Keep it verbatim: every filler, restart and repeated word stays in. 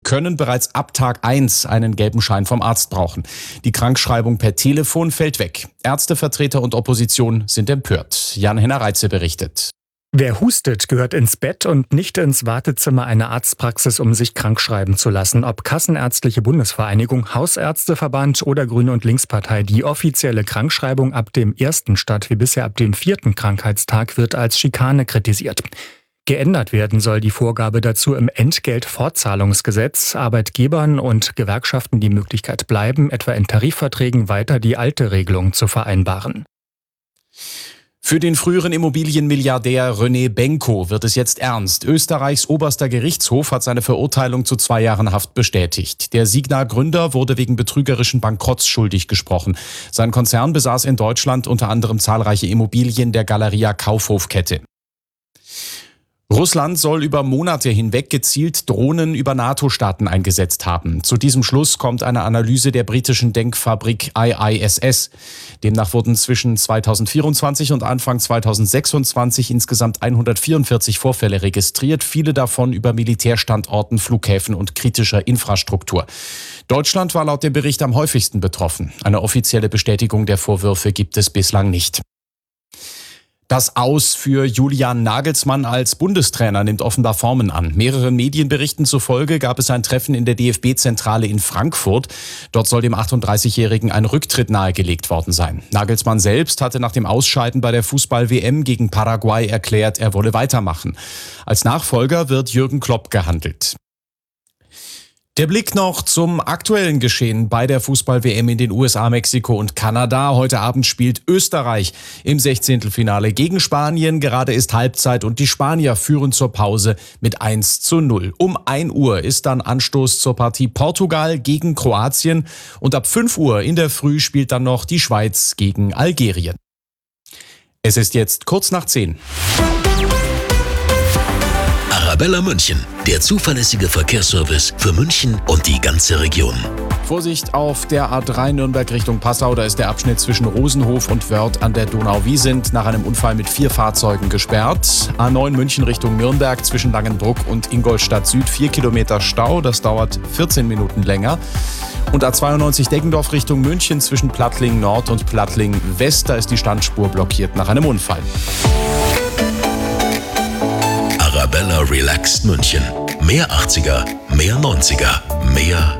können bereits ab Tag eins einen gelben Schein vom Arzt brauchen. Die Krankschreibung per Telefon fällt weg. Ärztevertreter und Opposition sind empört. Jan-Henner Reitze berichtet. Wer hustet, gehört ins Bett und nicht ins Wartezimmer einer Arztpraxis, um sich krankschreiben zu lassen. Ob Kassenärztliche Bundesvereinigung, Hausärzteverband oder Grüne und Linkspartei, die offizielle Krankschreibung ab dem ersten statt wie bisher ab dem vierten Krankheitstag wird als Schikane kritisiert. Geändert werden soll die Vorgabe dazu im Entgeltfortzahlungsgesetz. Arbeitgebern und Gewerkschaften die Möglichkeit bleiben, etwa in Tarifverträgen weiter die alte Regelung zu vereinbaren. Für den früheren Immobilienmilliardär René Benko wird es jetzt ernst. Österreichs oberster Gerichtshof hat seine Verurteilung zu zwei Jahren Haft bestätigt. Der Signa-Gründer wurde wegen betrügerischen Bankrotts schuldig gesprochen. Sein Konzern besaß in Deutschland unter anderem zahlreiche Immobilien der Galeria Kaufhof-Kette. Russland soll über Monate hinweg gezielt Drohnen über NATO-Staaten eingesetzt haben. Zu diesem Schluss kommt eine Analyse der britischen Denkfabrik I I S S. Demnach wurden zwischen zweitausendvierundzwanzig und Anfang zweitausendsechsundzwanzig insgesamt hundertvierundvierzig Vorfälle registriert, viele davon über Militärstandorten, Flughäfen und kritischer Infrastruktur. Deutschland war laut dem Bericht am häufigsten betroffen. Eine offizielle Bestätigung der Vorwürfe gibt es bislang nicht. Das Aus für Julian Nagelsmann als Bundestrainer nimmt offenbar Formen an. Mehreren Medienberichten zufolge gab es ein Treffen in der D F B-Zentrale in Frankfurt. Dort soll dem achtunddreißigjährigen ein Rücktritt nahegelegt worden sein. Nagelsmann selbst hatte nach dem Ausscheiden bei der Fußball-W M gegen Paraguay erklärt, er wolle weitermachen. Als Nachfolger wird Jürgen Klopp gehandelt. Der Blick noch zum aktuellen Geschehen bei der Fußball-W M in den U S A, Mexiko und Kanada. Heute Abend spielt Österreich im Sechzehntelfinale gegen Spanien. Gerade ist Halbzeit und die Spanier führen zur Pause mit eins zu null. Um ein Uhr ist dann Anstoß zur Partie Portugal gegen Kroatien. Und ab fünf Uhr in der Früh spielt dann noch die Schweiz gegen Algerien. Es ist jetzt kurz nach zehn. Arabella München, der zuverlässige Verkehrsservice für München und die ganze Region. Vorsicht auf der A drei Nürnberg Richtung Passau, da ist der Abschnitt zwischen Rosenhof und Wörth an der Donau-Wiesent nach einem Unfall mit vier Fahrzeugen gesperrt. A neun München Richtung Nürnberg zwischen Langenbruck und Ingolstadt Süd, vier Kilometer Stau, das dauert vierzehn Minuten länger. Und A zweiundneunzig Deggendorf Richtung München zwischen Plattling Nord und Plattling West, da ist die Standspur blockiert nach einem Unfall. Arabella Relaxed München. Mehr achtziger, mehr neunziger, mehr